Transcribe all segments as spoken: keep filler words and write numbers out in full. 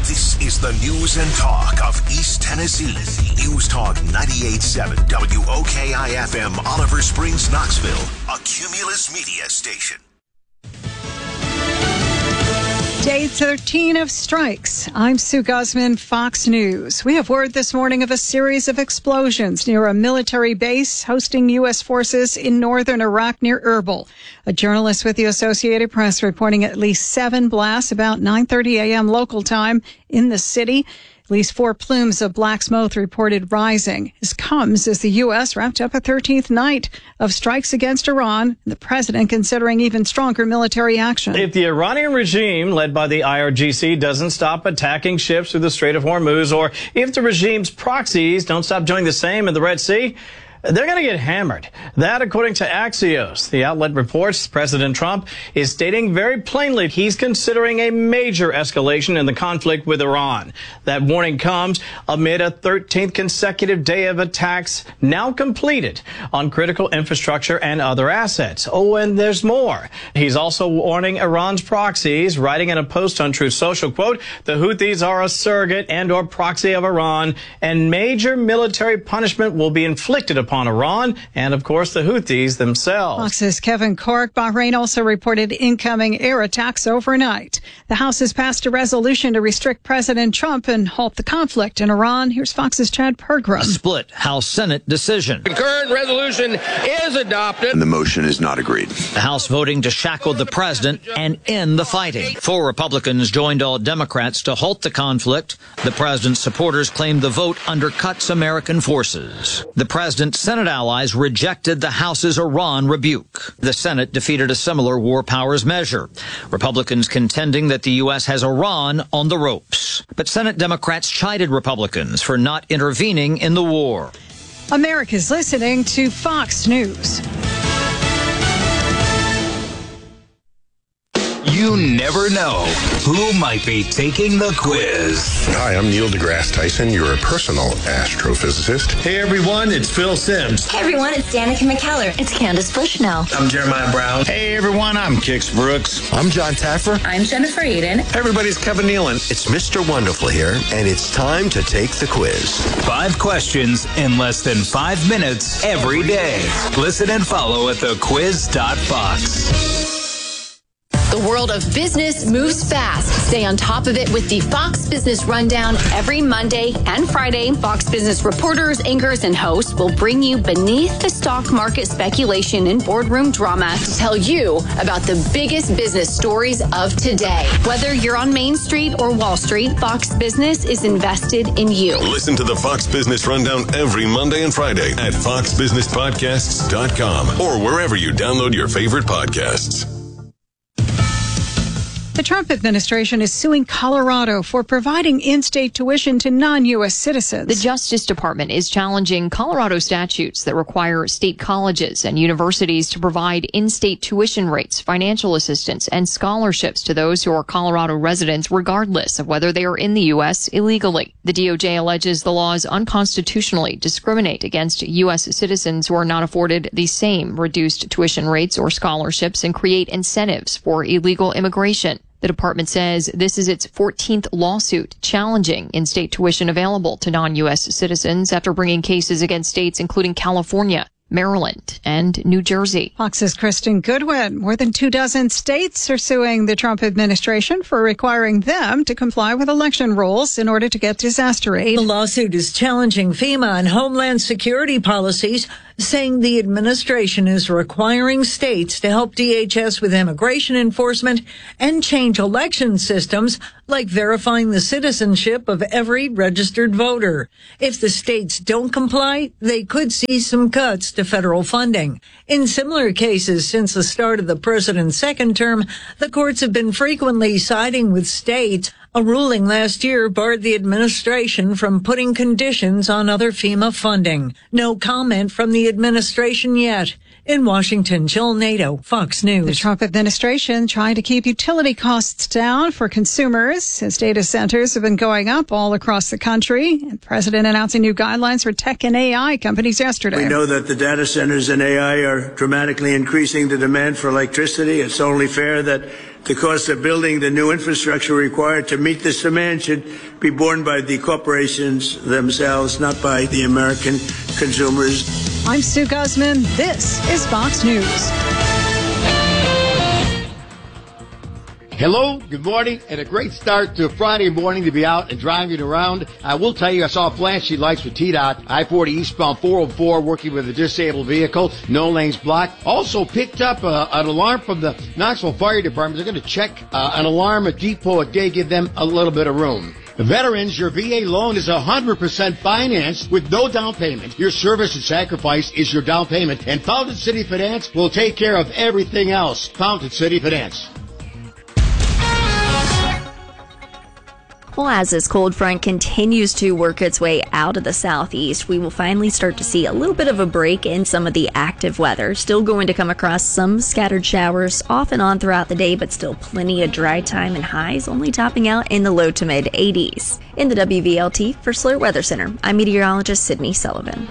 This is the news and talk of East Tennessee. News Talk ninety-eight point seven W O K I F M, Oliver Springs, Knoxville, a Cumulus Media station. Day thirteen of strikes. I'm Sue Guzman, Fox News. We have word this morning of a series of explosions near a military base hosting U S forces in northern Iraq near Erbil. A journalist with the Associated Press reporting at least seven blasts about nine thirty a.m. local time in the city. At least four plumes of black smoke reported rising. This comes as the U S wrapped up a thirteenth night of strikes against Iran, the president considering even stronger military action. If the Iranian regime, led by the I R G C, doesn't stop attacking ships through the Strait of Hormuz, or if the regime's proxies don't stop doing the same in the Red Sea, they're going to get hammered. That, according to Axios. The outlet reports President Trump is stating very plainly he's considering a major escalation in the conflict with Iran. That warning comes amid a thirteenth consecutive day of attacks now completed on critical infrastructure and other assets. Oh, and there's more. He's also warning Iran's proxies, writing in a post on Truth Social, quote, the Houthis are a surrogate and or proxy of Iran, and major military punishment will be inflicted upon on Iran and, of course, the Houthis themselves. Fox's Kevin Cork. Bahrain also reported incoming air attacks overnight. The House has passed a resolution to restrict President Trump and halt the conflict in Iran. Here's Fox's Chad Pergram. A split House-Senate decision. The current resolution is adopted. And the motion is not agreed. The House voting to shackle the president and end the fighting. Four Republicans joined all Democrats to halt the conflict. The president's supporters claimed the vote undercuts American forces. The president's Senate allies rejected the House's Iran rebuke. The Senate defeated a similar war powers measure. Republicans contending that the U S has Iran on the ropes. But Senate Democrats chided Republicans for not intervening in the war. America's listening to Fox News. You never know who might be taking the quiz. Hi, I'm Neil deGrasse Tyson, your personal astrophysicist. Hey everyone, it's Phil Sims. Hey everyone, it's Danica McKellar. It's Candace Bushnell. I'm Jeremiah Brown. Hey everyone, I'm Kix Brooks. I'm John Taffer. I'm Jennifer Aiden. Hey everybody, it's Kevin Nealon. It's Mister Wonderful here, and it's time to take the quiz. Five questions in less than five minutes every day. Listen and follow at the quiz dot fox. The world of business moves fast. Stay on top of it with the Fox Business Rundown every Monday and Friday. Fox Business reporters, anchors, and hosts will bring you beneath the stock market speculation and boardroom drama to tell you about the biggest business stories of today. Whether you're on Main Street or Wall Street, Fox Business is invested in you. Listen to the Fox Business Rundown every Monday and Friday at fox business podcasts dot com or wherever you download your favorite podcasts. The Trump administration is suing Colorado for providing in-state tuition to non-U S citizens. The Justice Department is challenging Colorado statutes that require state colleges and universities to provide in-state tuition rates, financial assistance, and scholarships to those who are Colorado residents, regardless of whether they are in the U S illegally. The D O J alleges the laws unconstitutionally discriminate against U S citizens who are not afforded the same reduced tuition rates or scholarships and create incentives for illegal immigration. The department says this is its fourteenth lawsuit challenging in-state tuition available to non-U S citizens after bringing cases against states including California, Maryland, and New Jersey. Fox's Kristen Goodwin. More than two dozen states are suing the Trump administration for requiring them to comply with election rules in order to get disaster aid. The lawsuit is challenging FEMA and Homeland Security policies, saying the administration is requiring states to help D H S with immigration enforcement and change election systems like verifying the citizenship of every registered voter. If the states don't comply, they could see some cuts to federal funding. In similar cases since the start of the president's second term, the courts have been frequently siding with states. A ruling last year barred the administration from putting conditions on other FEMA funding. No comment from the administration yet. In Washington, Jill Nato, Fox News. The Trump administration trying to keep utility costs down for consumers as data centers have been going up all across the country. And the president announcing new guidelines for tech and A I companies yesterday. We know that the data centers and A I are dramatically increasing the demand for electricity. It's only fair that The cost of building the new infrastructure required to meet this demand should be borne by the corporations themselves, not by the American consumers. I'm Sue Guzman. This is Fox News. Hello, good morning, and a great start to a Friday morning to be out and driving around. I will tell you, I saw flashing lights with T DOT, I forty eastbound four oh four, working with a disabled vehicle, no lanes blocked. Also picked up uh, an alarm from the Knoxville Fire Department. They're going to check uh, an alarm at Depot a day, give them a little bit of room. Veterans, your V A loan is one hundred percent financed with no down payment. Your service and sacrifice is your down payment, and Fountain City Finance will take care of everything else. Fountain City Finance. Well, as this cold front continues to work its way out of the southeast, we will finally start to see a little bit of a break in some of the active weather. Still going to come across some scattered showers off and on throughout the day, but still plenty of dry time and highs only topping out in the low to mid eighties. In the W V L T for Slur Weather Center, I'm meteorologist Sydney Sullivan.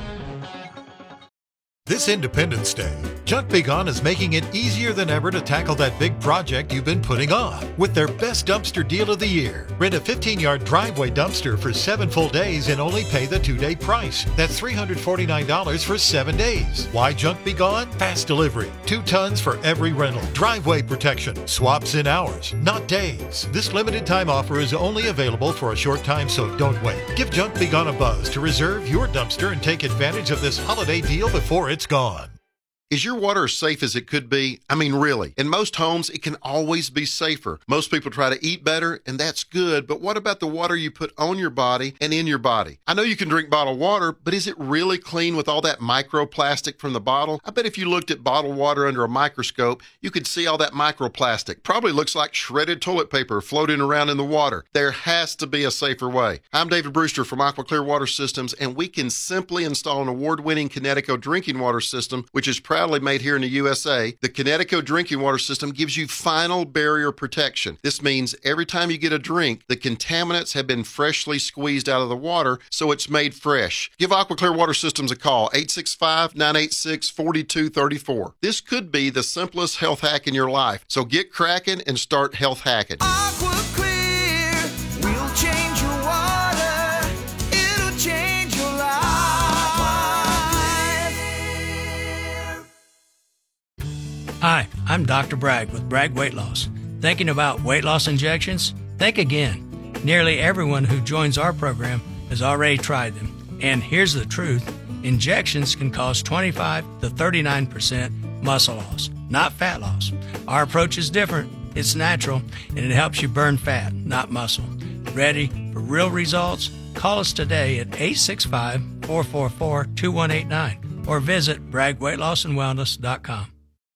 This Independence Day, Junk Be Gone is making it easier than ever to tackle that big project you've been putting off with their best dumpster deal of the year. Rent a fifteen-yard driveway dumpster for seven full days and only pay the two-day price. That's three hundred forty-nine dollars for seven days. Why Junk Be Gone? Fast delivery. Two tons for every rental. Driveway protection. Swaps in hours, not days. This limited time offer is only available for a short time, so don't wait. Give Junk Be Gone a buzz to reserve your dumpster and take advantage of this holiday deal before it's gone. Is your water as safe as it could be? I mean, really. In most homes, it can always be safer. Most people try to eat better, and that's good, but what about the water you put on your body and in your body? I know you can drink bottled water, but is it really clean with all that microplastic from the bottle? I bet if you looked at bottled water under a microscope, you could see all that microplastic. Probably looks like shredded toilet paper floating around in the water. There has to be a safer way. I'm David Brewster from Aqua Clear Water Systems, and we can simply install an award-winning Connecticut drinking water system, which is proudly made here in the U S A. The Connecticut drinking water system gives you final barrier protection. This means every time you get a drink, the contaminants have been freshly squeezed out of the water, so it's made fresh. Give Aqua Clear Water Systems a call, eight six five, nine eight six, four two three four. This could be the simplest health hack in your life, so get cracking and start health hacking. Aqua Clear will change your water. It'll change your life. Hi, I'm Doctor Bragg with Bragg Weight Loss. Thinking about weight loss injections? Think again. Nearly everyone who joins our program has already tried them. And here's the truth. Injections can cause twenty-five to thirty-nine percent muscle loss, not fat loss. Our approach is different. It's natural, and it helps you burn fat, not muscle. Ready for real results? Call us today at eight six five, four four four, two one eight nine or visit bragg weight loss and wellness dot com.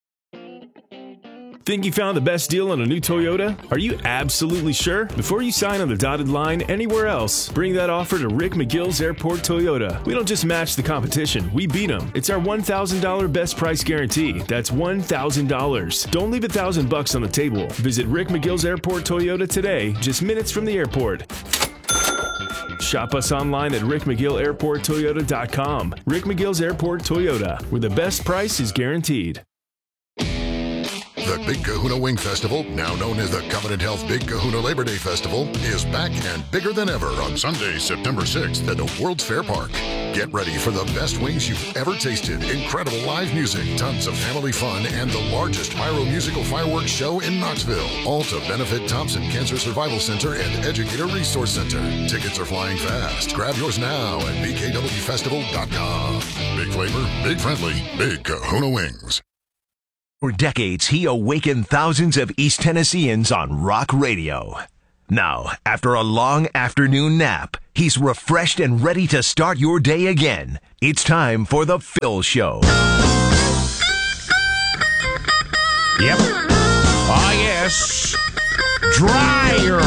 Think you found the best deal on a new Toyota? Are you absolutely sure? Before you sign on the dotted line anywhere else, bring that offer to Rick McGill's Airport Toyota. We don't just match the competition, we beat them. It's our one thousand dollars best price guarantee. That's one thousand dollars. Don't leave a thousand bucks on the table. Visit Rick McGill's Airport Toyota today, just minutes from the airport. Shop us online at rick mcgill airport toyota dot com. Rick McGill's Airport Toyota, where the best price is guaranteed. The Big Kahuna Wing Festival, now known as the Covenant Health Big Kahuna Labor Day Festival, is back and bigger than ever on Sunday, September sixth at the World's Fair Park. Get ready for the best wings you've ever tasted, incredible live music, tons of family fun, and the largest pyro-musical fireworks show in Knoxville. All to benefit Thompson Cancer Survival Center and Educator Resource Center. Tickets are flying fast. Grab yours now at b k w festival dot com. Big flavor, big friendly, Big Kahuna Wings. For decades, he awakened thousands of East Tennesseans on rock radio. Now, after a long afternoon nap, he's refreshed and ready to start your day again. It's time for The Phil Show. Yep. Ah, yes. Dryer.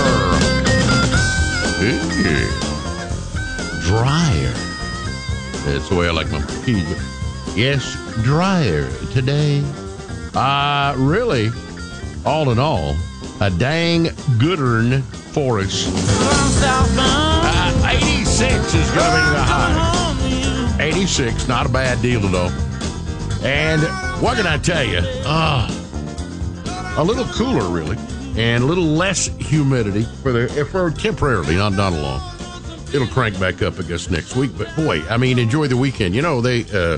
Yeah. Dryer. That's the way I like my pee. Yes, dryer today. Uh, really, all in all, a dang goodern for us. Uh, eighty-six is going to be the high. eighty-six, not a bad deal at all. And what can I tell you? Uh, a little cooler, really. and a little less humidity for the for temporarily, not not long. It'll crank back up, I guess, next week. But boy, I mean, enjoy the weekend. You know, they uh,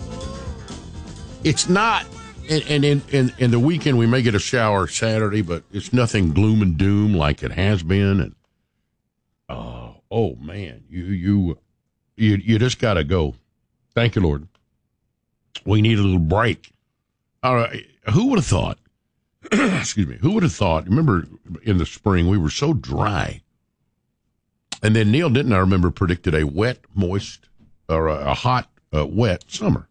it's not, and, and in, in in the weekend we may get a shower Saturday, but it's nothing gloom and doom like it has been. And oh, oh man, you you you you just got to go. Thank you, Lord. We need a little break. All right, who would have thought? Excuse me. Who would have thought? Remember, in the spring we were so dry, and then Neil didn't I remember predicted a wet, moist, or a, a hot, uh, wet summer.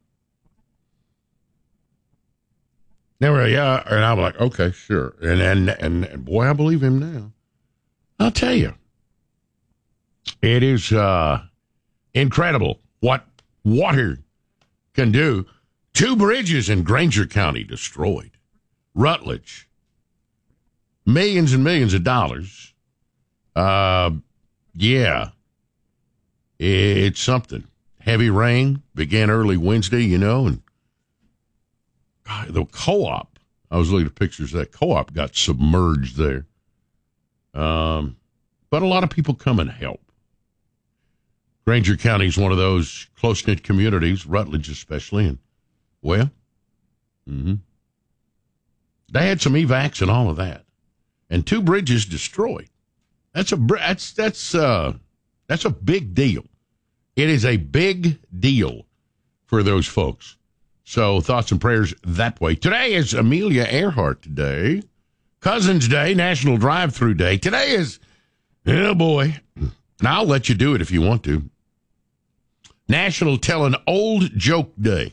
Now, yeah, and I'm like, okay, sure, and and and, and boy, I believe him now. I'll tell you, it is uh, incredible what water can do. Two bridges in Granger County destroyed. Rutledge. Millions and millions of dollars. Uh, yeah. It's something. Heavy rain began early Wednesday, you know, and God, the co-op, I was looking at pictures of that co-op got submerged there. Um, but a lot of people come and help. Granger County is one of those close-knit communities, Rutledge especially, and well, mm-hmm. They had some evacs and all of that, and two bridges destroyed. That's a that's that's uh that's a big deal. It is a big deal for those folks. So thoughts and prayers that way. Today is Amelia Earhart Day, Cousin's Day, National Drive-Through Day. Today is, oh boy, and I'll let you do it if you want to. National Tell an Old Joke Day.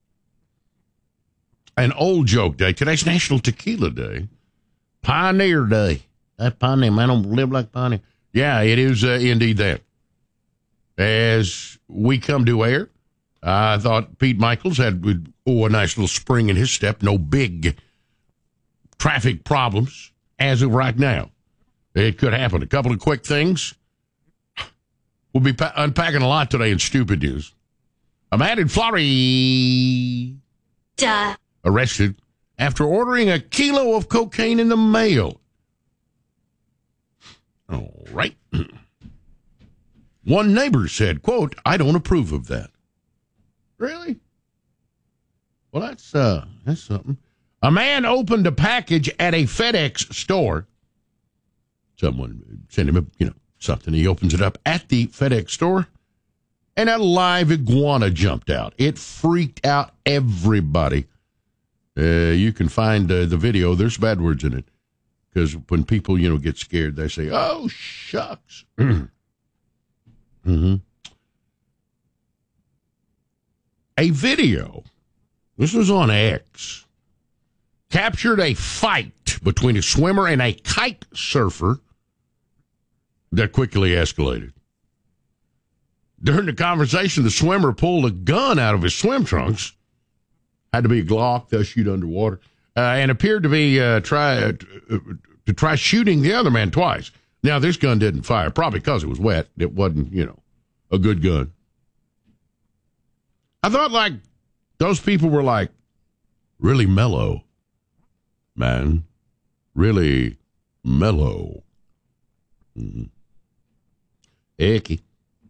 An old joke day. Today's National Tequila Day. Pioneer Day. That pioneer, man, I don't live like pioneer. Yeah, it is uh, indeed that. As we come to air, I thought Pete Michaels had oh, a nice little spring in his step. No big traffic problems as of right now. It could happen. A couple of quick things. We'll be pa- unpacking a lot today in stupid news. A man in Florida Duh. arrested after ordering a kilo of cocaine in the mail. All right. One neighbor said, quote, I don't approve of that. Really? Well, that's uh, that's something. A man opened a package at a FedEx store. Someone sent him, a, you know, something. He opens it up at the FedEx store, and a live iguana jumped out. It freaked out everybody. Uh, you can find uh, the video. There's bad words in it. Because when people, you know, get scared, they say, oh, shucks. mm-hmm. A video, this was on X, captured a fight between a swimmer and a kite surfer that quickly escalated. During the conversation, the swimmer pulled a gun out of his swim trunks. Had to be a Glock, they'll shoot underwater, uh, and appeared to be uh, try uh, to try shooting the other man twice. Now, this gun didn't fire, probably because it was wet. It wasn't, you know, a good gun. I thought, like, those people were, like, really mellow, man. Really mellow. Mm-hmm. Icky.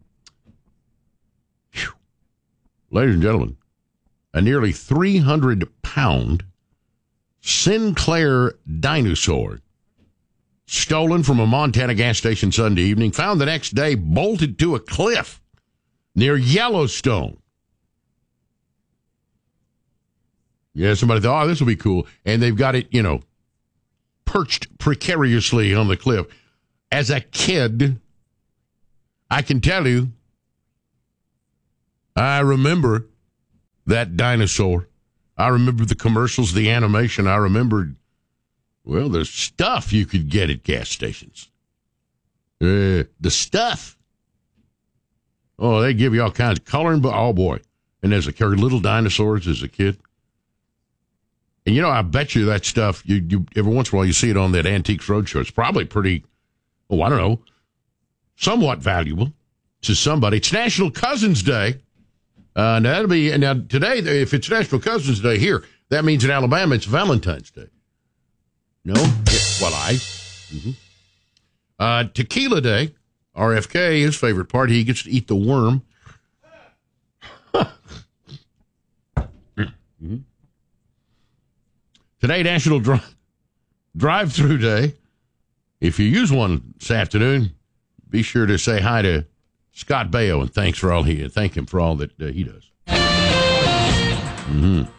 Whew. Ladies and gentlemen, a nearly three hundred pound Sinclair dinosaur stolen from a Montana gas station Sunday evening, found the next day bolted to a cliff near Yellowstone. Yeah, somebody thought, oh, this will be cool. And they've got it, you know, perched precariously on the cliff. As a kid, I can tell you, I remember that dinosaur. I remember the commercials, the animation. I remembered, well, the stuff you could get at gas stations. Uh, the stuff. Oh, they give you all kinds of coloring, but oh boy. And as a kid, little dinosaurs as a kid. And you know, I bet you that stuff, you, you every once in a while you see it on that Antiques Roadshow. It's probably pretty, oh, I don't know, somewhat valuable to somebody. It's National Cousins Day. Uh, now, that'll be, now today, if it's National Cousins Day here, that means in Alabama it's Valentine's Day. No? Yeah. Well, I. Mm-hmm. Uh, Tequila Day. R F K, his favorite part, he gets to eat the worm. mm-hmm. Today, National Dri- Drive-Thru Day. If you use one this afternoon, be sure to say hi to Scott Baio and thanks for all he thank him for all that uh, he does. Mm-hmm.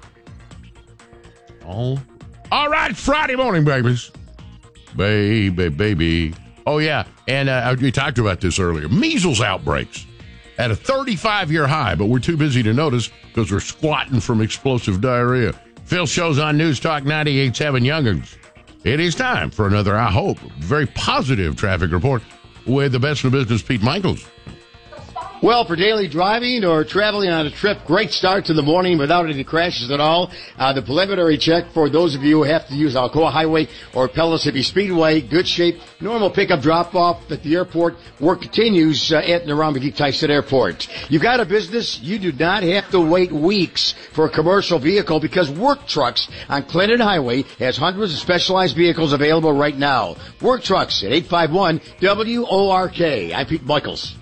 All, all right, Friday morning, babies. Baby, baby. Oh, yeah, and uh, we talked about this earlier. Measles outbreaks at a thirty-five-year high, but we're too busy to notice because we're squatting from explosive diarrhea. Phil shows on News Talk ninety-eight point seven Young'uns. It is time for another, I hope, very positive traffic report with the best in the business, Pete Michaels. Well, for daily driving or traveling on a trip, great start to the morning without any crashes at all. Uh, the preliminary check for those of you who have to use Alcoa Highway or Pellissippi Speedway, good shape. Normal pickup drop-off at the airport. Work continues uh, at and around McGee-Tyson Airport. You've got a business, you do not have to wait weeks for a commercial vehicle because Work Trucks on Clinton Highway has hundreds of specialized vehicles available right now. Work Trucks at eight five one W O R K. I'm Pete Michaels.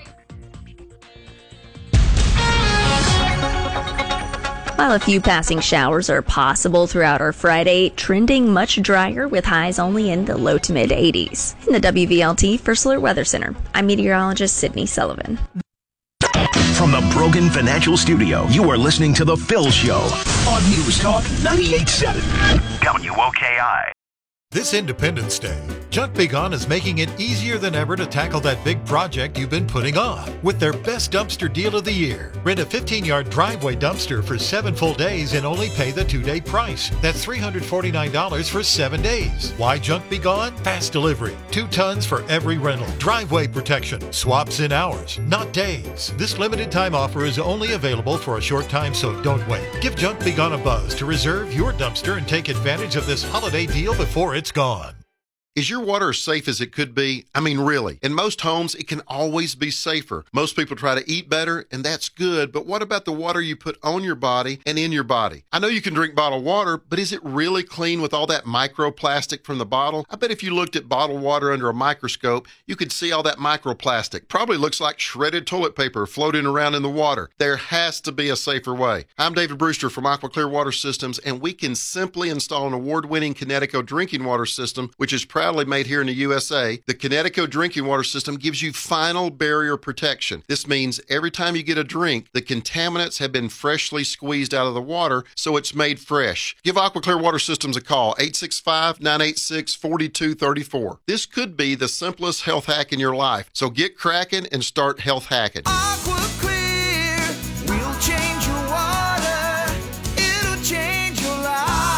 While a few passing showers are possible throughout our Friday, trending much drier with highs only in the low to mid eighties. In the W V L T First Alert Weather Center, I'm meteorologist Sydney Sullivan. From the Brogan Financial Studio, you are listening to The Phil Show on News Talk ninety-eight point seven W O K I. This Independence Day, Junk Be Gone is making it easier than ever to tackle that big project you've been putting off with their best dumpster deal of the year. Rent a fifteen-yard driveway dumpster for seven full days and only pay the two-day price. That's three hundred forty-nine dollars for seven days. Why Junk Be Gone? Fast delivery, two tons for every rental, driveway protection, swaps in hours, not days. This limited time offer is only available for a short time, so don't wait. Give Junk Be Gone a buzz to reserve your dumpster and take advantage of this holiday deal before it's gone. Is your water as safe as it could be? I mean, really. In most homes, it can always be safer. Most people try to eat better, and that's good, but what about the water you put on your body and in your body? I know you can drink bottled water, but is it really clean with all that microplastic from the bottle? I bet if you looked at bottled water under a microscope, you could see all that microplastic. Probably looks like shredded toilet paper floating around in the water. There has to be a safer way. I'm David Brewster from Aqua Clear Water Systems, and we can simply install an award-winning Connecticut drinking water system, which is proud proudly made here in the U S A. The Connecticut drinking water system gives you final barrier protection. This means every time you get a drink, the contaminants have been freshly squeezed out of the water, so it's made fresh. Give Aqua Clear Water Systems a call, eight six five, nine eight six, four two three four. This could be the simplest health hack in your life, so get cracking and start health hacking. Aqua Clear, we'll change your water, it'll change your life.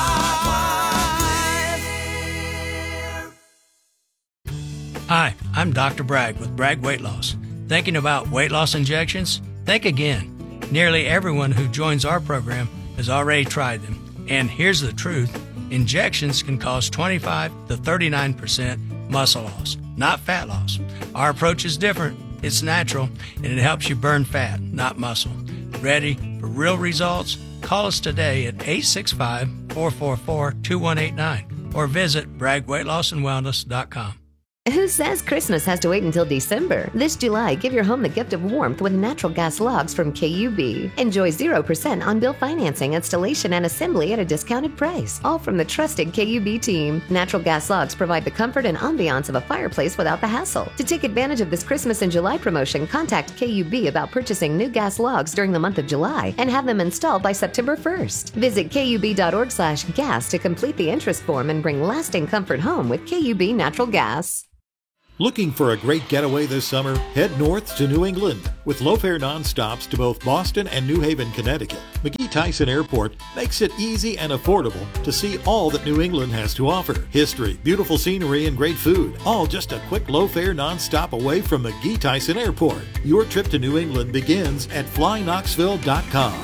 Hi, I'm Doctor Bragg with Bragg Weight Loss. Thinking about weight loss injections? Think again. Nearly everyone who joins our program has already tried them. And here's the truth. Injections can cause twenty-five to thirty-nine percent muscle loss, not fat loss. Our approach is different. It's natural, and it helps you burn fat, not muscle. Ready for real results? Call us today at eight six five, four four four, two one eight nine or visit bragg weight loss and wellness dot com. Who says Christmas has to wait until December? This July, give your home the gift of warmth with natural gas logs from K U B. Enjoy zero percent on-bill financing, installation, and assembly at a discounted price. All from the trusted K U B team. Natural gas logs provide the comfort and ambiance of a fireplace without the hassle. To take advantage of this Christmas and July promotion, contact K U B about purchasing new gas logs during the month of July and have them installed by September first. Visit kub.org slash gas to complete the interest form and bring lasting comfort home with K U B Natural Gas. Looking for a great getaway this summer? Head north to New England with low-fare nonstops to both Boston and New Haven, Connecticut. McGee-Tyson Airport makes it easy and affordable to see all that New England has to offer. History, beautiful scenery, and great food, all just a quick low-fare nonstop away from McGee-Tyson Airport. Your trip to New England begins at fly knoxville dot com.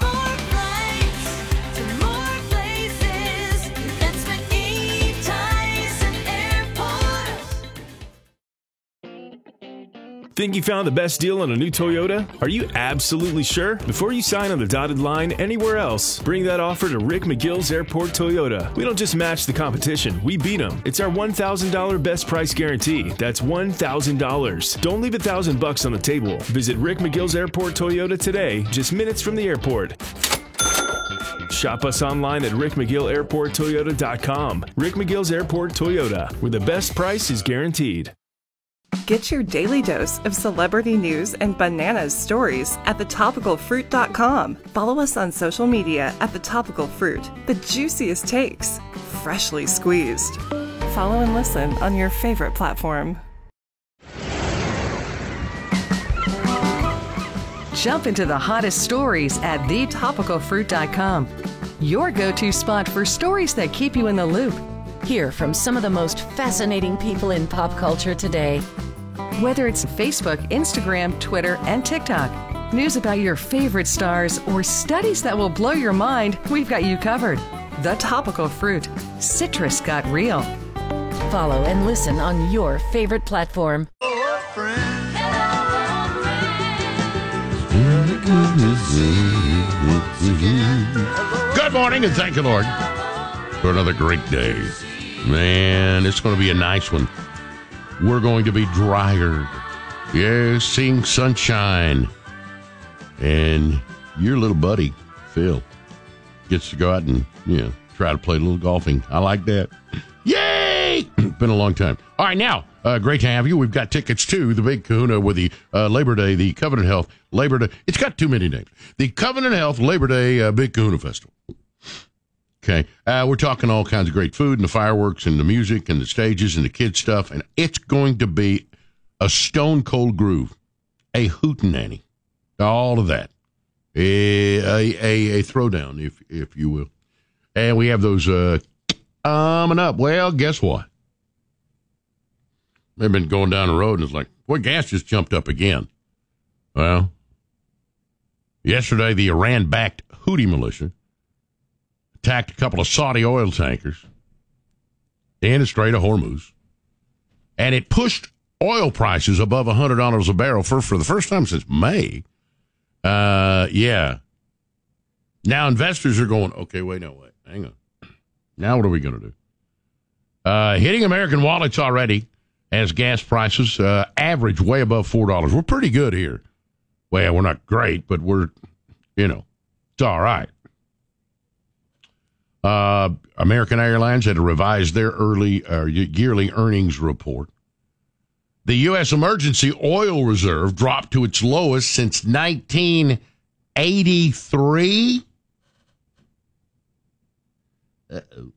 Think you found the best deal on a new Toyota? Are you absolutely sure? Before you sign on the dotted line anywhere else, bring that offer to Rick McGill's Airport Toyota. We don't just match the competition, we beat them. It's our one thousand dollars best price guarantee. That's one thousand dollars. Don't leave a thousand bucks on the table. Visit Rick McGill's Airport Toyota today, just minutes from the airport. Shop us online at rick mcgill airport toyota dot com. Rick McGill's Airport Toyota, where the best price is guaranteed. Get your daily dose of celebrity news and bananas stories at the topical fruit dot com. Follow us on social media at The Topical Fruit. The juiciest takes, freshly squeezed. Follow and listen on your favorite platform. Jump into the hottest stories at the topical fruit dot com. Your go-to spot for stories that keep you in the loop. Hear from some of the most fascinating people in pop culture today. Whether it's Facebook, Instagram, Twitter, and TikTok, news about your favorite stars, or studies that will blow your mind, we've got you covered. The Topical Fruit. Citrus got real. Follow and listen on your favorite platform. Good morning, and thank you, Lord, for another great day. Man, it's going to be a nice one. We're going to be drier. Yes, seeing sunshine. And your little buddy, Phil, gets to go out and, you know, try to play a little golfing. I like that. Yay! Been a long time. All right, now, uh, great to have you. We've got tickets to the Big Kahuna with the uh, Labor Day, the Covenant Health Labor Day. It's got too many names. The Covenant Health Labor Day uh, Big Kahuna Festival. Okay, uh, we're talking all kinds of great food and the fireworks and the music and the stages and the kids stuff, and it's going to be a stone cold groove, a hootenanny, all of that, a a, a, a throwdown, if if you will, and we have those uh, coming up. Well, guess what? They've been going down the road and it's like, boy, gas just jumped up again. Well, yesterday the Iran-backed Houthi militia attacked a couple of Saudi oil tankers in the Strait of Hormuz, and it pushed oil prices above one hundred dollars a barrel for, for the first time since May. Uh, yeah. Now investors are going, okay, wait, no, wait, hang on. Now what are we going to do? Uh, hitting American wallets already as gas prices uh, average way above four dollars. We're pretty good here. Well, we're not great, but we're, you know, it's all right. Uh, American Airlines had to revise their early uh, yearly earnings report. The U S emergency oil reserve dropped to its lowest since nineteen eighty-three. Uh-oh.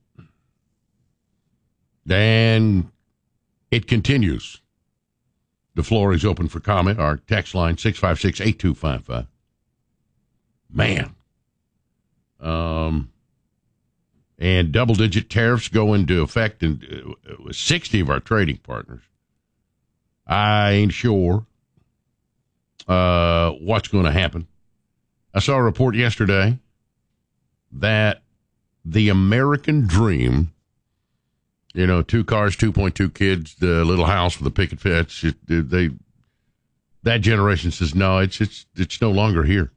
And it continues. The floor is open for comment. Our text line, six five six, eight two five five. Man. Um... And double-digit tariffs go into effect in uh, sixty of our trading partners. I ain't sure uh, what's going to happen. I saw a report yesterday that the American dream, you know, two cars, two point two kids, the little house with a picket fence, it, they, that generation says, no, it's it's it's no longer here.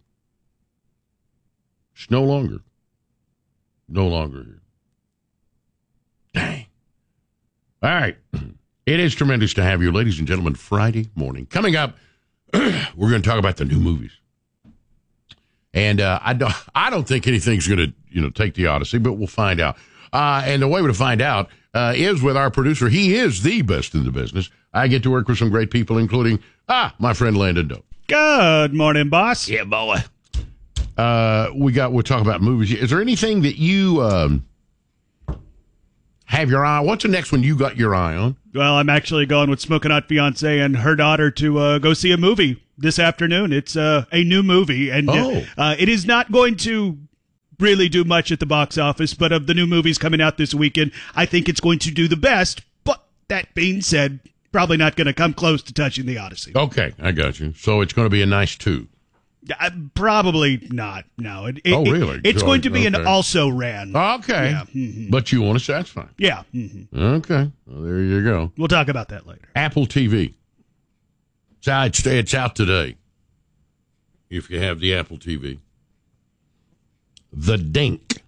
It's no longer. No longer here. Dang. All right. It is tremendous to have you, ladies and gentlemen, Friday morning. Coming up, we're going to talk about the new movies. And uh, I, don't, I don't think anything's going to, you know, take the Odyssey, but we'll find out. Uh, and the way to find out uh, is with our producer. He is the best in the business. I get to work with some great people, including, ah, my friend Landon Doe. Good morning, boss. Yeah, boy. Uh, we got, we'll talk about movies. Is there anything that you um, have your eye on? What's the next one you got your eye on? Well, I'm actually going with Smoking Hot Fiance and her daughter to uh, go see a movie this afternoon. It's uh, a new movie, and oh. uh, it is not going to really do much at the box office, but of the new movies coming out this weekend, I think it's going to do the best. But that being said, probably not going to come close to touching the Odyssey. Okay, I got you. So it's going to be a nice two. Uh, probably not. No. It, it, oh, really? It, it's so, going to be okay. an also ran. Okay. Yeah. Mm-hmm. But you want to say that's fine. Yeah. Mm-hmm. Okay. Well, there you go. We'll talk about that later. Apple T V. It's out, it's out today, if you have the Apple T V. The Dink.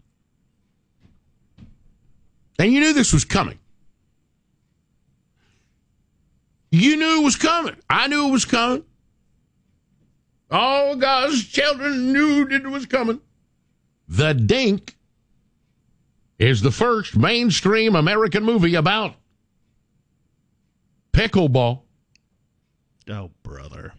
And you knew this was coming. You knew it was coming. I knew it was coming. All God's children knew that it was coming. The Dink is the first mainstream American movie about pickleball. Oh, brother.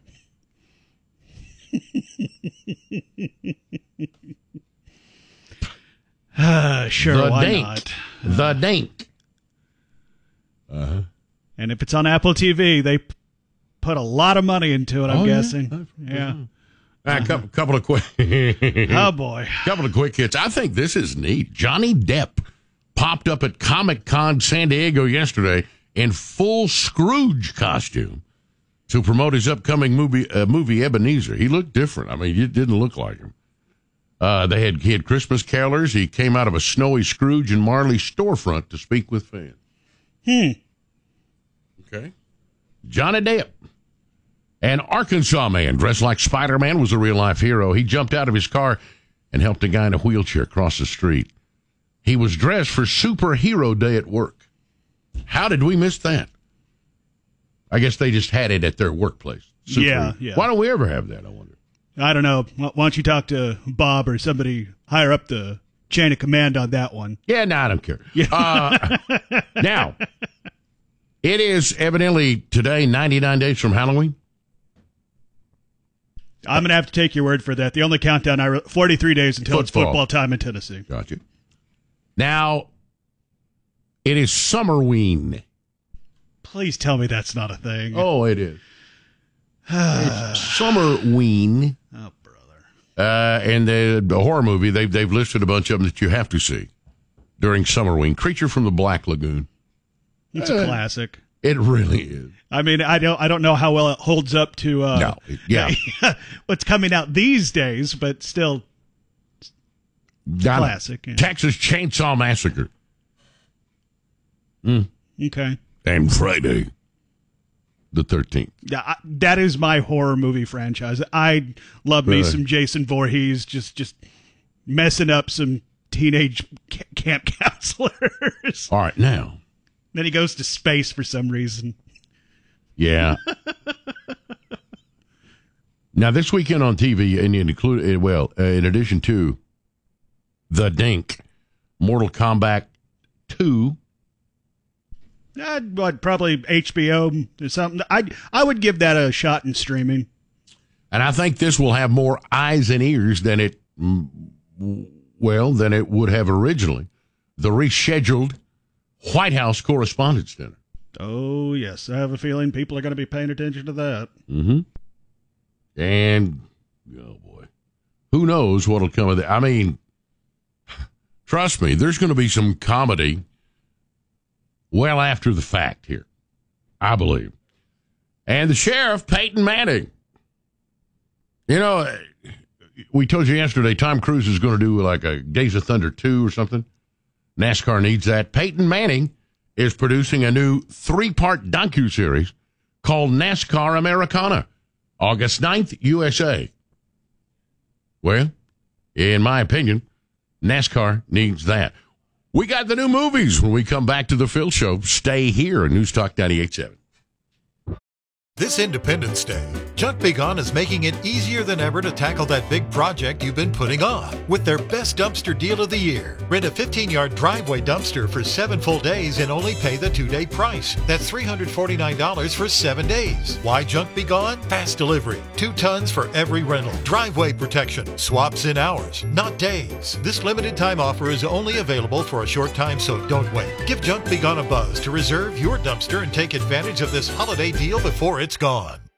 uh, sure, the why Dink. not? The Dink. Uh-huh. And if it's on Apple T V, they p- put a lot of money into it, I'm Oh, yeah? guessing. Yeah. All right, couple, couple of quick. Oh, boy. Couple of quick hits. I think this is neat. Johnny Depp popped up at Comic-Con San Diego yesterday in full Scrooge costume to promote his upcoming movie, uh, movie Ebenezer. He looked different. I mean, it didn't look like him. Uh, they had he had Christmas carolers. He came out of a snowy Scrooge and Marley storefront to speak with fans. Hmm. Okay. Johnny Depp. An Arkansas man dressed like Spider-Man was a real-life hero. He jumped out of his car and helped a guy in a wheelchair cross the street. He was dressed for Superhero Day at work. How did we miss that? I guess they just had it at their workplace. Super- Yeah, yeah. Why don't we ever have that, I wonder? I don't know. Why don't you talk to Bob or somebody higher up the chain of command on that one? Yeah, no, I don't care. Uh, now, it is evidently today ninety-nine days from Halloween. I'm going to have to take your word for that. The only countdown, I re- forty-three days until it's Football. football time in Tennessee. Gotcha. Now, it is Summerween. Please tell me that's not a thing. Oh, it is. It's Summerween. Oh, brother. Uh, and the, the horror movie, they've, they've listed a bunch of them that you have to see during Summerween. Creature from the Black Lagoon. It's Uh, a classic. It really is. I mean, I don't, I don't know how well it holds up to uh, No, it- yeah. what's coming out these days, but still Got it. classic. yeah. Texas Chainsaw Massacre. Mm. Okay. And Friday the thirteenth. Yeah, I- that is my horror movie franchise. I love me Really? some Jason Voorhees just just messing up some teenage ca- camp counselors. All right, now. Then he goes to space for some reason. Yeah. Now, this weekend on T V, and it include well, uh, in addition to The Dink, Mortal Kombat two. Uh, what, probably H B O or something. I I would give that a shot in streaming. And I think this will have more eyes and ears than it, mm, well, than it would have originally. The rescheduled White House Correspondents' Dinner. Oh, yes. I have a feeling people are going to be paying attention to that. Mm-hmm. And, oh, boy, who knows what'll come of that. I mean, trust me, there's going to be some comedy well after the fact here, I believe. And the sheriff, Peyton Manning. You know, we told you yesterday Tom Cruise is going to do like a Days of Thunder two or something. NASCAR needs that. Peyton Manning is producing a new three-part docuseries called NASCAR Americana, August ninth, U S A. Well, in my opinion, NASCAR needs that. We got the new movies when we come back to the Phil Show. Stay here at News Talk ninety-eight point seven. This Independence Day, Junk Be Gone is making it easier than ever to tackle that big project you've been putting off with their best dumpster deal of the year. Rent a fifteen-yard driveway dumpster for seven full days and only pay the two-day price. That's three hundred forty-nine dollars for seven days. Why Junk Be Gone? Fast delivery, two tons for every rental, driveway protection, swaps in hours, not days. This limited time offer is only available for a short time, so don't wait. Give Junk Be Gone a buzz to reserve your dumpster and take advantage of this holiday deal before it's gone.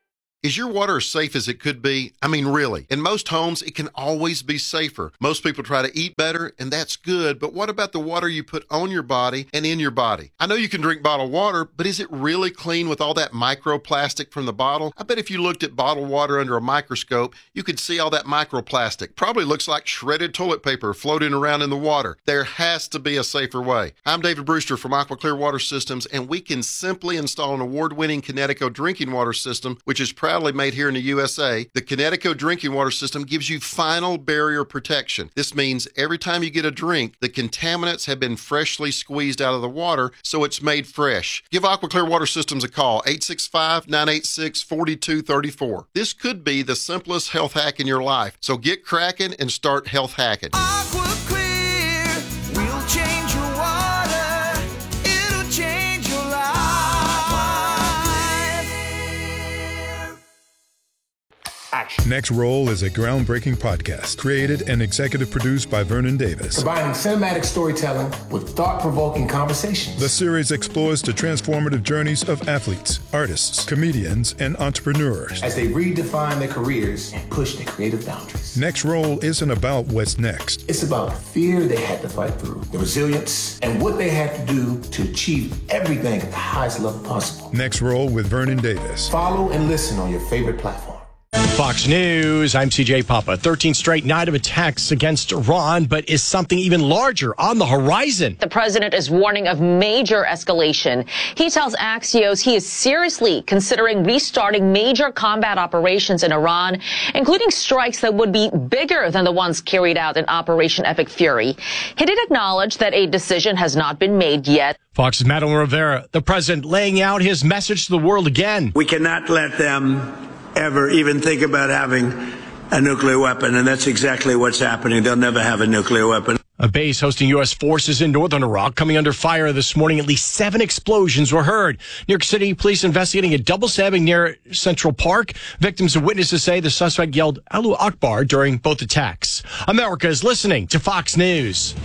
Is your water as safe as it could be? I mean, really. In most homes, it can always be safer. Most people try to eat better, and that's good, but what about the water you put on your body and in your body? I know you can drink bottled water, but is it really clean with all that microplastic from the bottle? I bet if you looked at bottled water under a microscope, you could see all that microplastic. Probably looks like shredded toilet paper floating around in the water. There has to be a safer way. I'm David Brewster from Aqua Clear Water Systems, and we can simply install an award-winning Connecticut drinking water system, which is proudly made here in the U S A. The Connecticut drinking water system gives you final barrier protection. This means every time you get a drink, the contaminants have been freshly squeezed out of the water, so it's made fresh. Give Aqua Clear Water Systems a call, eight six five, nine eight six, four two three four. This could be the simplest health hack in your life, so get cracking and start health hacking. Aqua Clear, we'll change your water. It'll change your life. Action. Next Roll is a groundbreaking podcast created and executive produced by Vernon Davis. Combining cinematic storytelling with thought-provoking conversations. The series explores the transformative journeys of athletes, artists, comedians, and entrepreneurs as they redefine their careers and push their creative boundaries. Next Roll isn't about what's next. It's about the fear they had to fight through, the resilience, and what they had to do to achieve everything at the highest level possible. Next Roll with Vernon Davis. Follow and listen on your favorite platform. Fox News, I'm C J Papa. thirteenth straight night of attacks against Iran, but is something even larger on the horizon? The president is warning of major escalation. He tells Axios he is seriously considering restarting major combat operations in Iran, including strikes that would be bigger than the ones carried out in Operation Epic Fury. He did acknowledge that a decision has not been made yet. Fox's Madeline Rivera, the president laying out his message to the world again. We cannot let them ever even think about having a nuclear weapon, and that's exactly what's happening. They'll never have a nuclear weapon. A base hosting U S forces in northern Iraq coming under fire this morning. At least seven explosions were heard. New York City police investigating a double stabbing near Central Park. Victims and witnesses say the suspect yelled Allahu Akbar during both attacks. America is listening to Fox News.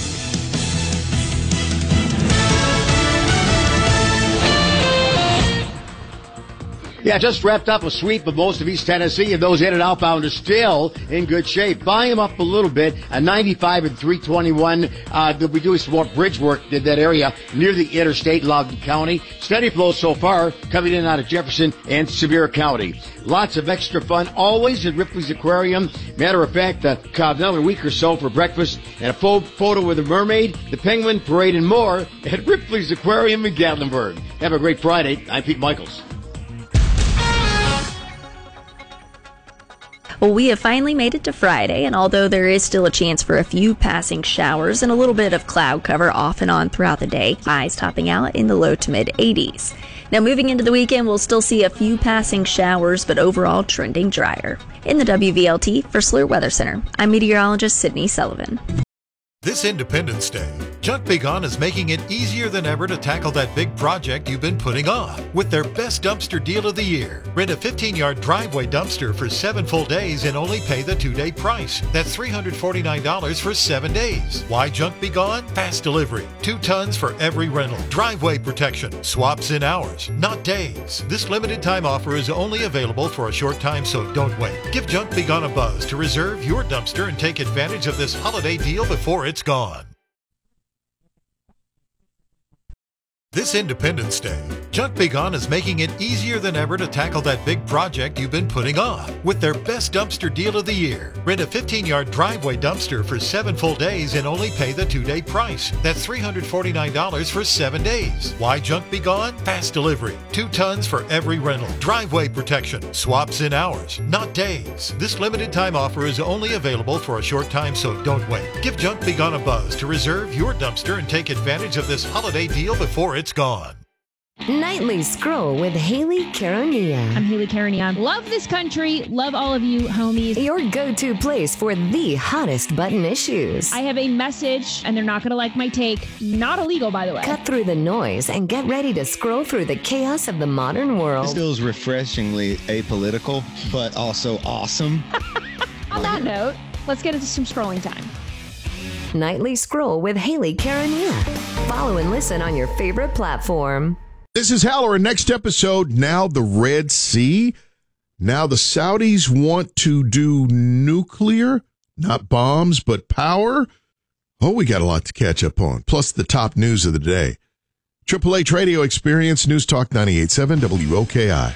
Yeah, just wrapped up a sweep of most of East Tennessee, and those in and outbound are still in good shape. Volume up a little bit, a ninety-five and three twenty-one. Uh, they'll be doing some more bridge work in that area near the interstate, Loudoun County. Steady flow so far coming in out of Jefferson and Sevier County. Lots of extra fun always at Ripley's Aquarium. Matter of fact, uh, another week or so for breakfast and a fo- photo with the mermaid, the penguin parade, and more at Ripley's Aquarium in Gatlinburg. Have a great Friday. I'm Pete Michaels. Well, we have finally made it to Friday, and although there is still a chance for a few passing showers and a little bit of cloud cover off and on throughout the day, highs topping out in the low to mid eighties. Now, moving into the weekend, we'll still see a few passing showers, but overall trending drier. In the W V L T for Slur Weather Center, I'm meteorologist Sydney Sullivan. This Independence Day, Junk Be Gone is making it easier than ever to tackle that big project you've been putting off with their best dumpster deal of the year. Rent a fifteen-yard driveway dumpster for seven full days and only pay the two-day price. That's three hundred forty-nine dollars for seven days. Why Junk Be Gone? Fast delivery. Two tons for every rental. Driveway protection. Swaps in hours, not days. This limited time offer is only available for a short time, so don't wait. Give Junk Be Gone a buzz to reserve your dumpster and take advantage of this holiday deal before it's gone. This Independence Day, Junk Be Gone is making it easier than ever to tackle that big project you've been putting off with their best dumpster deal of the year. Rent a fifteen-yard driveway dumpster for seven full days and only pay the two-day price. That's three hundred forty-nine dollars for seven days. Why Junk Be Gone? Fast delivery. Two tons for every rental. Driveway protection. Swaps in hours, not days. This limited time offer is only available for a short time, so don't wait. Give Junk Be Gone a buzz to reserve your dumpster and take advantage of this holiday deal before it's gone. Nightly Scroll with Haley Caronia. I'm Haley Caronia. Love this country. Love all of you, homies. Your go-to place for the hottest button issues. I have a message, and they're not going to like my take. Not illegal, by the way. Cut through the noise and get ready to scroll through the chaos of the modern world. This feels refreshingly apolitical, but also awesome. On that note, let's get into some scrolling time. Nightly Scroll with Haley Caronia. Follow and listen on your favorite platform. This is Halloran. Next episode, now the Red Sea. Now the Saudis want to do nuclear, not bombs, but power. Oh, we got a lot to catch up on, plus the top news of the day. Triple H Radio Experience, News Talk ninety-eight point seven W O K I.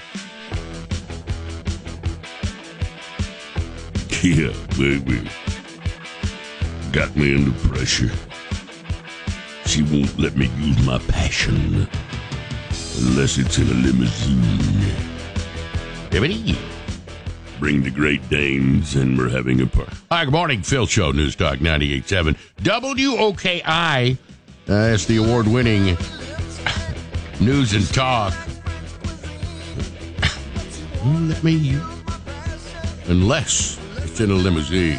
Yeah, baby. Got me under pressure. She won't let me use my passion unless it's in a limousine. Everybody, bring the Great Danes, and we're having a party. Hi, good morning, Phil Show, News Talk ninety-eight point seven W O K I. Uh, it's the award-winning News and Talk. Let me, unless it's in a limousine.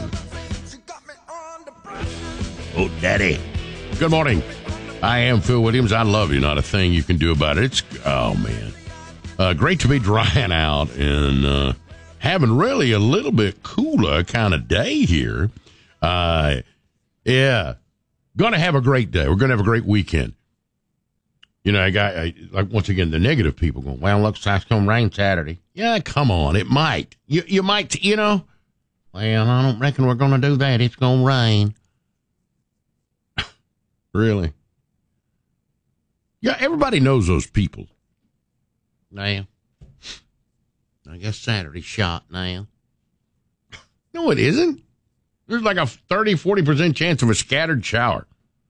Oh, Daddy. Good morning. I am Phil Williams. I love you. Not a thing you can do about it. It's, oh, man. Uh, great to be drying out and uh, having really a little bit cooler kind of day here. Uh, yeah. Going to have a great day. We're going to have a great weekend. You know, I got, I, like, once again, the negative people going, well, looks like it's going to rain Saturday. Yeah, come on. It might. You, you might, you know. Well, I don't reckon we're going to do that. It's going to rain. Really? Yeah, everybody knows those people. Now, I guess Saturday's shot now. No, it isn't. There's like a thirty, forty percent chance of a scattered shower.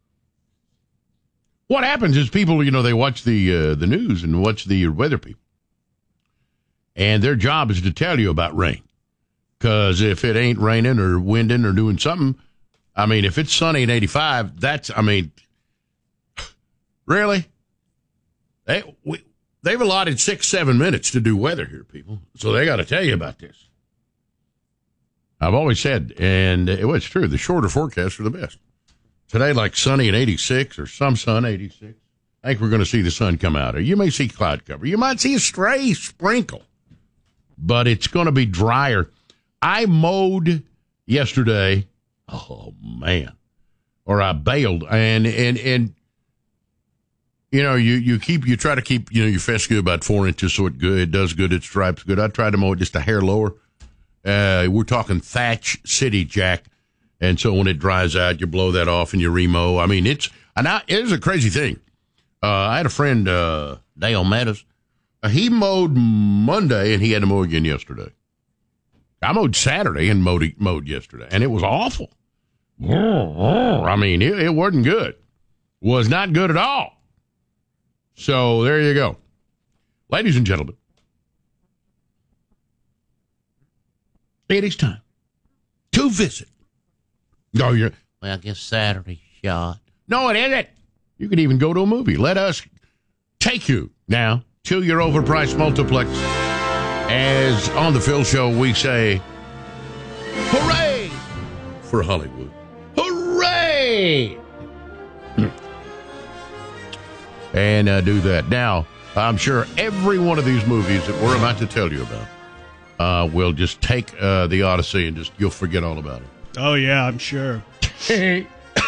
What happens is people, you know, they watch the uh, the news and watch the weather people. And their job is to tell you about rain. Because if it ain't raining or winding or doing something, I mean, if it's sunny and eighty-five, that's, I mean, really? They, we, they've allotted six, seven minutes to do weather here, people. So they got to tell you about this. I've always said, and it was true, the shorter forecasts are the best. Today, like sunny and eighty-six, or some sun, eighty-six. I think we're going to see the sun come out. Or you may see cloud cover. You might see a stray sprinkle. But it's going to be drier. I mowed yesterday. Oh, man. Or I bailed. And, and, and you know, you, you keep, you try to keep, you know, your fescue about four inches so it good, it does good, it stripes good. I tried to mow it just a hair lower. Uh, we're talking Thatch City, Jack. And so when it dries out, you blow that off and you remow. I mean, it's, and I, it is a crazy thing. Uh, I had a friend, uh, Dale Meadows. Uh, he mowed Monday and he had to mow again yesterday. I mowed Saturday and mowed, mowed yesterday, and it was awful. I mean, it, it wasn't good. Was not good at all. So there you go. Ladies and gentlemen, it is time to visit. No, you're, well, I guess Saturday shot. No, it isn't. You could even go to a movie. Let us take you now to your overpriced multiplex. As on the Phil Show, we say, hooray for Hollywood. Hooray! And uh, do that. Now, I'm sure every one of these movies that we're about to tell you about uh, will just take uh, the Odyssey and just, you'll forget all about it. Oh, yeah, I'm sure. Here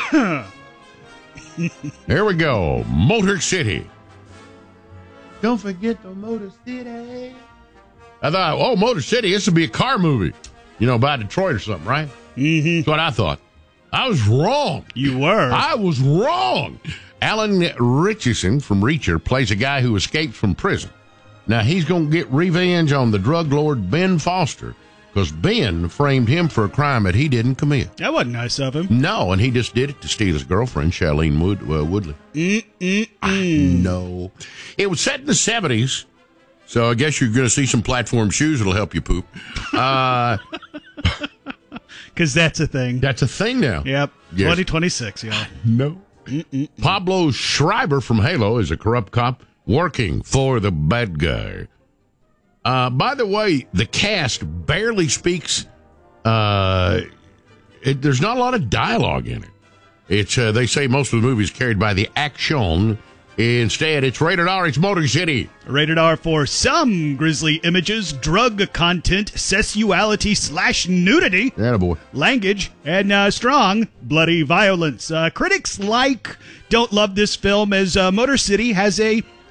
we go. Motor City. Don't forget the Motor City. I thought, oh, Motor City, this would be a car movie. You know, about Detroit or something, right? Mm-hmm. That's what I thought. I was wrong. You were. I was wrong. Alan Ritchison from Reacher plays a guy who escapes from prison. Now, he's going to get revenge on the drug lord Ben Foster because Ben framed him for a crime that he didn't commit. That wasn't nice of him. No, and he just did it to steal his girlfriend, Shailene Wood, uh, Woodley. Mm-mm-mm. I know. It was set in the seventies. So I guess you're going to see some platform shoes that'll help you poop. Uh, Because that's a thing. That's a thing now. Yep. Yes. twenty twenty-six, y'all. No. Mm-mm-mm. Pablo Schreiber from Halo is a corrupt cop working for the bad guy. Uh, by the way, the cast barely speaks. Uh, it, there's not a lot of dialogue in it. It's uh, they say most of the movie is carried by the action. Instead, it's rated R. It's Motor City. Rated R for some grisly images, drug content, sexuality slash nudity, Attaboy. language, and uh, strong bloody violence. Uh, critics like don't love this film as uh, Motor City has a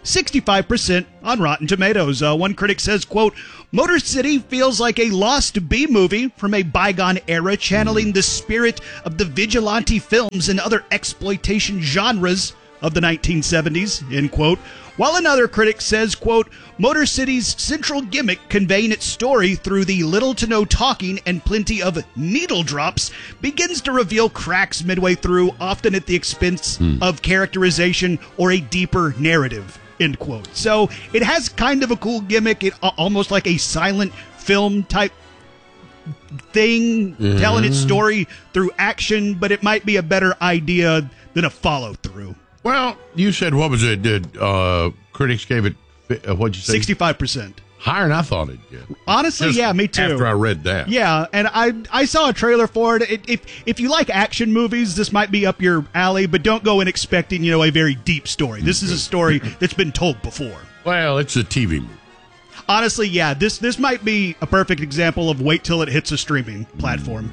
sixty-five percent on Rotten Tomatoes. Uh, one critic says, quote, Motor City feels like a lost B-movie from a bygone era, channeling the spirit of the vigilante films and other exploitation genres of the nineteen seventies, end quote. While another critic says, quote, Motor City's central gimmick, conveying its story through the little to no talking and plenty of needle drops, begins to reveal cracks midway through, often at the expense hmm. of characterization or a deeper narrative, end quote. So it has kind of a cool gimmick, it uh, almost like a silent film type thing, mm-hmm. telling its story through action, but it might be a better idea than a follow-through. Well, you said, what was it? Did uh, critics gave it, uh, what'd you say? sixty-five percent. Higher than I thought it'd get. Honestly, Just yeah, me too. After I read that. Yeah, and I I saw a trailer for it. it. If if you like action movies, this might be up your alley, but don't go in expecting, you know, a very deep story. This is a story that's been told before. Well, it's a T V movie. Honestly, yeah, this this might be a perfect example of wait till it hits a streaming platform.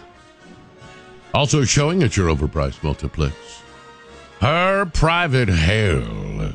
Also showing at your overpriced multiplex, Her Private Hell.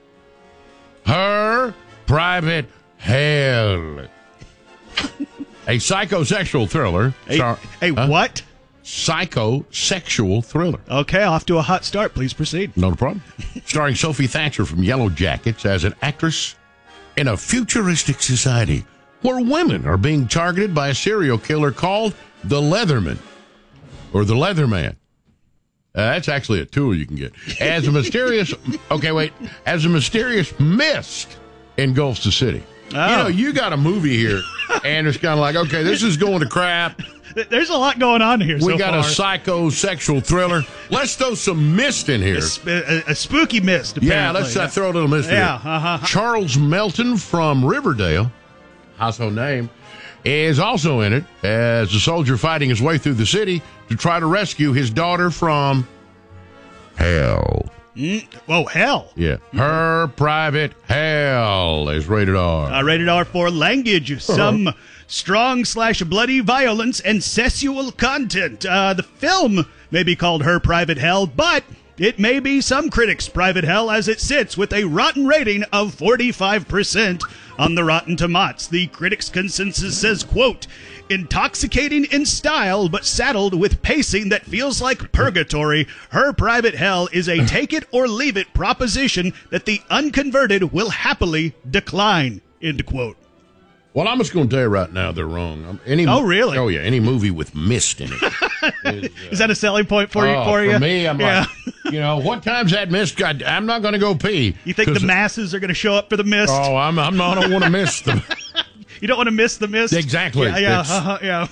Her Private Hell. A psychosexual thriller. A, Star- a huh? what? Psychosexual thriller. Okay, off to a hot start. Please proceed. No problem. Starring Sophie Thatcher from Yellow Jackets as an actress in a futuristic society where women are being targeted by a serial killer called the Leatherman, or the Leatherman. Uh, that's actually a tool you can get. As a mysterious, okay, wait, as a mysterious mist engulfs the city. Oh. You know, you got a movie here, and it's kind of like, okay, this is going to crap. There's a lot going on here. We so got far. a psychosexual thriller. Let's throw some mist in here. A, a, a spooky mist, apparently. Yeah, let's uh, throw a little mist yeah, in here. uh-huh. Charles Melton from Riverdale, household name, is also in it as a soldier fighting his way through the city to try to rescue his daughter from hell. Mm, oh, hell. Yeah. Her Private Hell is rated R. Uh, rated R for language. Some strong slash bloody violence and sexual content. Uh, the film may be called Her Private Hell, but it may be some critics' private hell as it sits with a rotten rating of forty-five percent on the Rotten Tomatoes. The critics' consensus says, quote, intoxicating in style but saddled with pacing that feels like purgatory, Her Private Hell is a take-it-or-leave-it proposition that the unconverted will happily decline, end quote. Well, I'm just going to tell you right now, they're wrong. Any, oh, really? Oh, yeah, any movie with mist in it. is, uh, is that a selling point for you? Oh, for you? For me, I'm yeah. like, you know, what time's that mist got? I'm not going to go pee. You think the masses are going to show up for the mist? Oh, I'm, I'm not, I don't want to miss them. You don't want to miss the mist? Exactly. Yeah, yeah, uh-huh, yeah.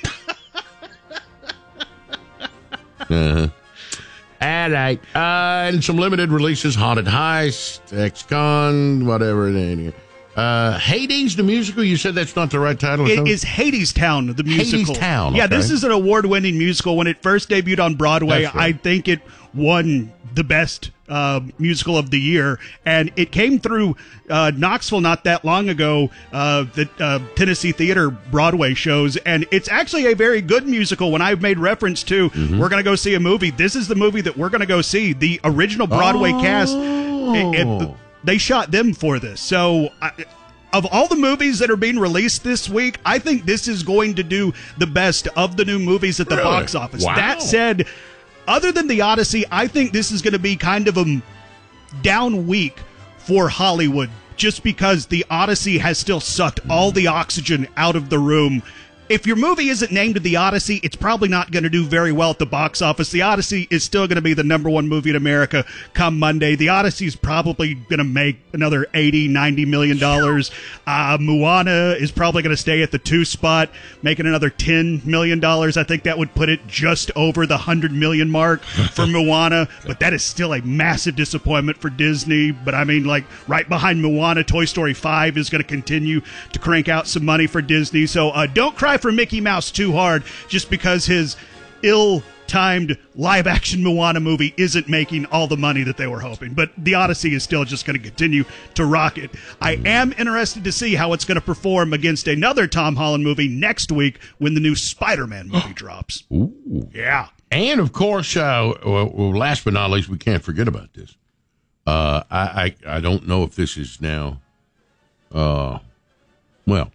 uh-huh. All right. Uh, and some limited releases, Haunted Heist, Ex-Con, whatever. Uh, Hades, the musical, you said that's not the right title? Or it something? is Hadestown, the musical. Hadestown, Yeah, okay. this is an award-winning musical. When it first debuted on Broadway, That's right. I think it won the best uh, musical of the year. And it came through uh, Knoxville not that long ago, uh, the uh, Tennessee Theater Broadway shows. And it's actually a very good musical. When I've made reference to, Mm-hmm. we're going to go see a movie, this is the movie that we're going to go see. The original Broadway Oh. cast, it, it, they shot them for this. So... I, Of all the movies that are being released this week, I think this is going to do the best of the new movies at the Really? box office. Wow. That said, other than The Odyssey, I think this is going to be kind of a down week for Hollywood, just because The Odyssey has still sucked all the oxygen out of the room. If your movie isn't named The Odyssey, it's probably not going to do very well at the box office. The Odyssey is still going to be the number one movie in America come Monday. The Odyssey is probably going to make another eighty, ninety million dollars. Uh, Moana is probably going to stay at the two spot, making another ten million dollars. I think that would put it just over the one hundred million mark for Moana, but that is still a massive disappointment for Disney. But I mean, like, right behind Moana, Toy Story five is going to continue to crank out some money for Disney. So uh, don't cry for Mickey Mouse too hard just because his ill-timed live-action Moana movie isn't making all the money that they were hoping. But The Odyssey is still just going to continue to rock it. I am interested to see how it's going to perform against another Tom Holland movie next week when the new Spider-Man movie drops. Ooh. Yeah. And, of course, uh, well, last but not least, we can't forget about this. Uh, I, I I don't know if this is now. Uh, well,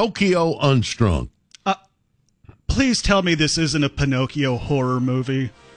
Pinocchio Unstrung. Uh, please tell me this isn't a Pinocchio horror movie.